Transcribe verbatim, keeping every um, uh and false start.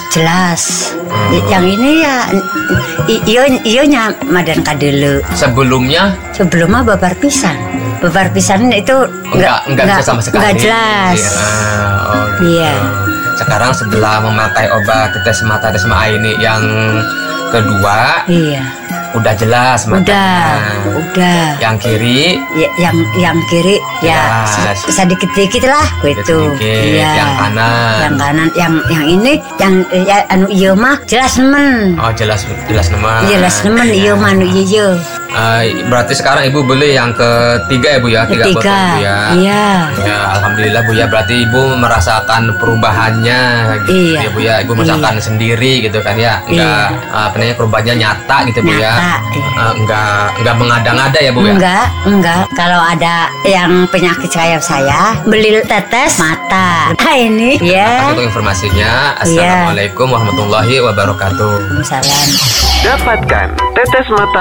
jelas. Hmm. Yang ini ya i- iyo iyonya madan kadele. Sebelumnya Sebelumnya babar pisan. Babar pisan itu enggak enggak bisa sama sekali. Enggak jelas. Iya. Oh, gitu. Iya. Sekarang setelah memakai obat tetes mata Desma ini yang kedua, Iya. udah jelas Udah, matanya. udah. Yang kiri Ya, yang yang kiri ya Jelas. se- sedikit-sedikit lah gitu. sedikit, Iya. yang kanan. Yang kanan, yang yang ini yang ya, anu iya mah jelas nemen. Oh jelas jelas nama. Jelas nemen iya mah anu iya iya. Eh, berarti sekarang ibu beli yang ketiga ya bu ya, tiga botol Ketiga. bu ya. Iya. Ya alhamdulillah bu ya, berarti ibu merasakan perubahannya gitu Iya. ya bu ya, ibu merasakan sendiri gitu kan ya, enggak apa namanya, perubahannya nyata gitu bu ya. Nyata, iya. Eh, enggak enggak mengada-ngada ya bu ya. Enggak, enggak. Kalau ada yang penyakit kayak saya, beli tetes mata. Nah ini ya. Untuk informasinya, assalamualaikum warahmatullahi wabarakatuh. Salam. Dapatkan tetes mata